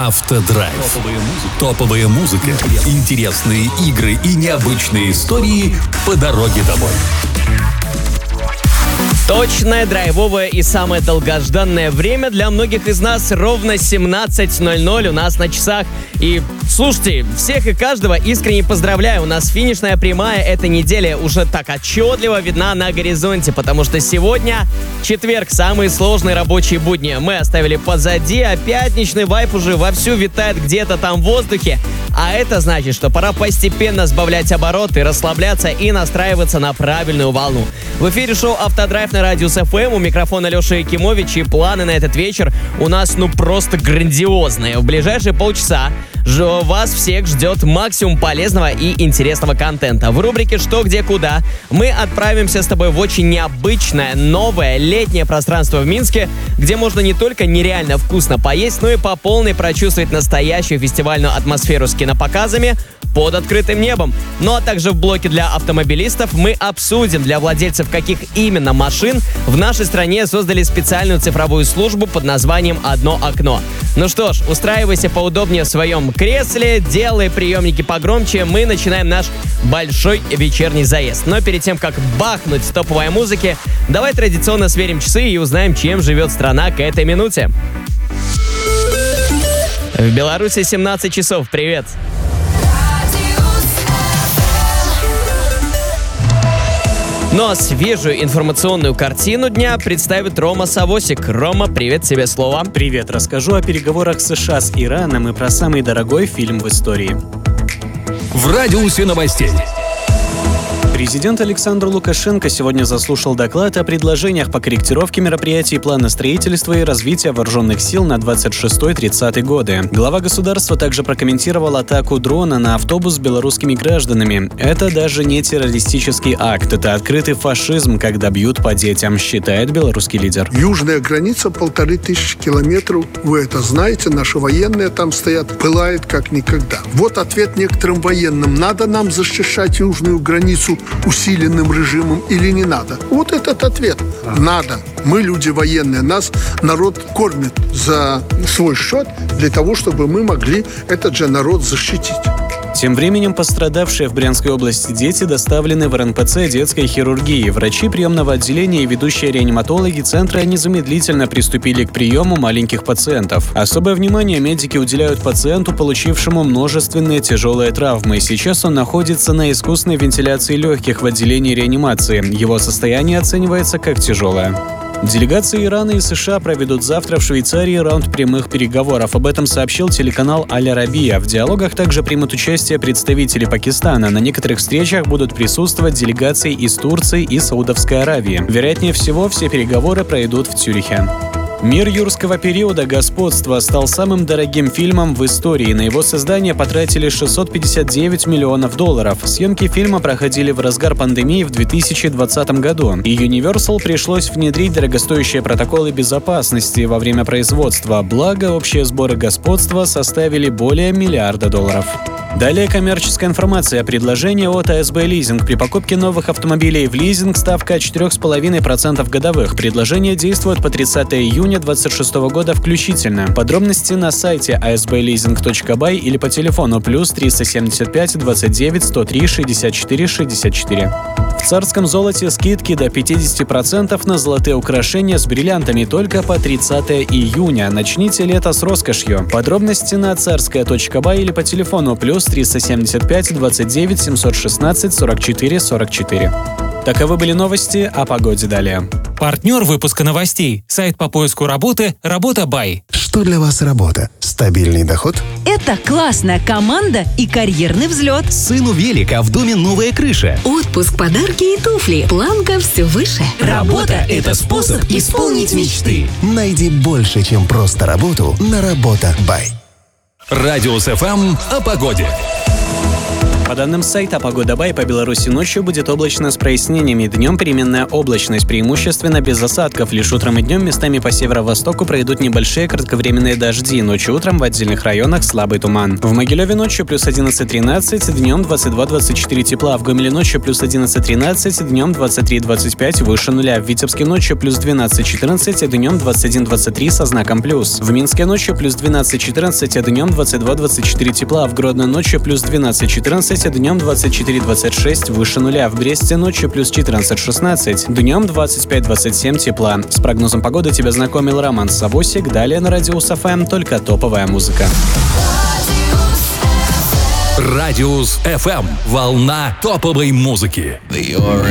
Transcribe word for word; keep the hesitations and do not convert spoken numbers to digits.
Автодрайв. Топовая музыка, интересные игры и необычные истории по дороге домой. Точное, драйвовое и самое долгожданное время для многих из нас ровно семнадцать ноль ноль у нас на часах. И слушайте, всех и каждого искренне поздравляю. У нас финишная прямая этой недели уже так отчетливо видна на горизонте, потому что сегодня четверг, самые сложные рабочие будни мы оставили позади, а пятничный вайб уже вовсю витает где-то там в воздухе. А это значит, что пора постепенно сбавлять обороты, расслабляться и настраиваться на правильную волну. В эфире шоу «Автодрайв» на Радиус эф эм. У микрофона Леша Якимович, и планы на этот вечер у нас ну просто грандиозные. В ближайшие полчаса вас всех ждет максимум полезного и интересного контента. В рубрике «Что, где, куда» мы отправимся с тобой в очень необычное, новое летнее пространство в Минске, где можно не только нереально вкусно поесть, но и по полной прочувствовать настоящую фестивальную атмосферу с кинопоказами под открытым небом. Ну а также в блоке для автомобилистов мы обсудим, для владельцев каких именно машин в нашей стране создали специальную цифровую службу под названием «Одно окно». Ну что ж, устраивайся поудобнее в своем кресле, делай приемники погромче, мы начинаем наш большой вечерний заезд. Но перед тем, как бахнуть с топовой музыки, давай традиционно сверим часы и узнаем, чем живет страна к этой минуте. В Беларуси семнадцать часов. Привет! Ну а свежую информационную картину дня представит Рома Савосик. Рома, привет, тебе слово. Привет, расскажу о переговорах США с Ираном и про самый дорогой фильм в истории. В радиусе новостей. Президент Александр Лукашенко сегодня заслушал доклад о предложениях по корректировке мероприятий плана строительства и развития вооруженных сил на двадцать шестой — тридцатый годы. Глава государства также прокомментировал атаку дрона на автобус с белорусскими гражданами. Это даже не террористический акт, это открытый фашизм, когда бьют по детям, считает белорусский лидер. Южная граница полторы тысячи километров. Вы это знаете, наши военные там стоят, пылает как никогда. Вот ответ некоторым военным. Надо нам защищать южную границу усиленным режимом или не надо? Вот этот ответ. Надо. Мы люди военные. Нас народ кормит за свой счет для того, чтобы мы могли этот же народ защитить. Тем временем пострадавшие в Брянской области дети доставлены в эр эн пэ цэ детской хирургии. Врачи приемного отделения и ведущие реаниматологи центра незамедлительно приступили к приему маленьких пациентов. Особое внимание медики уделяют пациенту, получившему множественные тяжелые травмы. Сейчас он находится на искусственной вентиляции легких в отделении реанимации. Его состояние оценивается как тяжелое. Делегации Ирана и США проведут завтра в Швейцарии раунд прямых переговоров. Об этом сообщил телеканал Аль-Арабия. В диалогах также примут участие представители Пакистана. На некоторых встречах будут присутствовать делегации из Турции и Саудовской Аравии. Вероятнее всего, все переговоры пройдут в Цюрихе. «Мир юрского периода. Господство» стал самым дорогим фильмом в истории. На его создание потратили шестьсот пятьдесят девять миллионов долларов. Съемки фильма проходили в разгар пандемии в две тысячи двадцатом году. И Universal пришлось внедрить дорогостоящие протоколы безопасности во время производства. Благо, общие сборы господства составили более миллиарда долларов. Далее коммерческая информация. Предложение от а эс бэ Лизинг. При покупке новых автомобилей в лизинг ставка четыре целых пять десятых процента годовых. Предложение действует по тридцатого июня две тысячи двадцать шестого года включительно. Подробности на сайте а эс бэ лизинг точка бай или по телефону плюс триста семьдесят пять двадцать девять сто три шестьдесят четыре шестьдесят четыре. В царском золоте скидки до пятьдесят процентов на золотые украшения с бриллиантами только по тридцатого июня. Начните лето с роскошью. Подробности на царская точка бай или по телефону плюс триста семьдесят пять двадцать девять семьсот шестнадцать сорок четыре сорок четыре. Таковы были новости, о погоде далее. Партнер выпуска новостей. Сайт по поиску работы «Работа Бай». Что для вас работа? Стабильный доход? Это классная команда и карьерный взлет. Сыну велик, а в доме новая крыша. Отпуск, подарки и туфли. Планка все выше. Работа – это способ исполнить мечты. Найди больше, чем просто работу на «Работа Бай». Радиус эф эм о погоде. По данным сайта Погода Бай, по Беларуси ночью будет облачно с прояснениями. Днем переменная облачность, преимущественно без осадков. Лишь утром и днем местами по северо-востоку пройдут небольшие кратковременные дожди. Ночью и утром в отдельных районах слабый туман. В Могилеве ночью плюс одиннадцать тринадцать, днем двадцать два двадцать четыре тепла. В Гомеле ночью плюс одиннадцать тринадцать, днем двадцать три двадцать пять выше нуля. В Витебске ночью плюс двенадцать четырнадцать, днем двадцать один двадцать три со знаком плюс. В Минске ночью плюс двенадцать четырнадцать, днем двадцать два двадцать четыре тепла. В Гродно ночью плюс двенадцать четырнадцать, днем двадцать четыре двадцать шесть выше нуля. В Бресте ночью плюс четырнадцать шестнадцать, днем двадцать пять двадцать семь тепла. С прогнозом погоды тебя знакомил Роман Савосик. Далее на Радиус эф эм только топовая музыка. Радиус эф эм. Волна топовой музыки.